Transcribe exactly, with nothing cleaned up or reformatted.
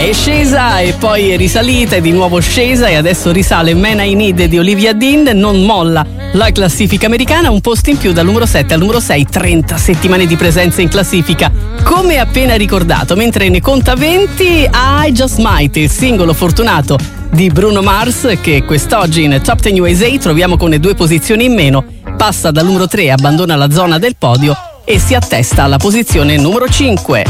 È scesa e poi è risalita, è di nuovo scesa e adesso risale Man I Need di Olivia Dean. Non molla la classifica americana, un posto in più dal numero sette al numero sei, trenta settimane di presenza in classifica. Come appena ricordato, mentre ne conta venti, I Just Might, il singolo fortunato di Bruno Mars, che quest'oggi in Top dieci U S A troviamo con le due posizioni in meno, passa dal numero tre, abbandona la zona del podio e si attesta alla posizione numero cinque.